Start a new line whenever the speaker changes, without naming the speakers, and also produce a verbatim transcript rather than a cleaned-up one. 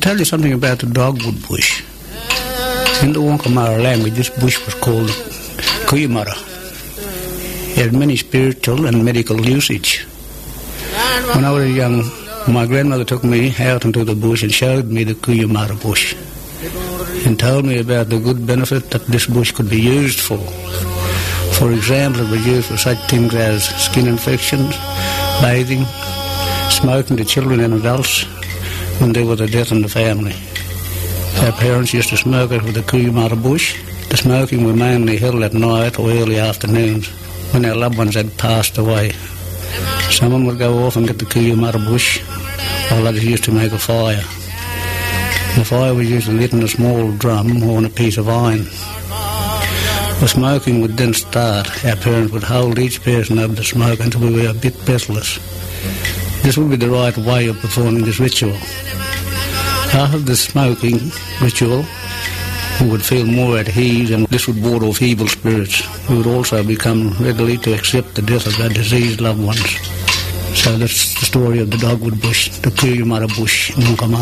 tell you something about the dogwood bush. In the Wankamara language, this bush was called Kuyamara. It had many spiritual and medical usage. When I was young, my grandmother took me out into the bush and showed me the Kuyamara bush and told me about the good benefit that this bush could be used for. For example, it was used for such things as skin infections, bathing, smoking to children and adults when there was a death in the family. Our parents used to smoke it with the Kuyamara bush. The smoking was mainly held at night or early afternoons when our loved ones had passed away. Someone would go off and get the Kuyamara bush while others used to make a fire. The fire was usually lit in a small drum or on a piece of iron. The smoking would then start. Our parents would hold each person over the smoke until we were a bit breathless. This would be the right way of performing this ritual. After the smoking ritual, we would feel more at ease, and this would ward off evil spirits. We would also become ready to accept the death of our diseased loved ones. So that's the story of the dogwood bush, the Kuyamara bush in Wankamara.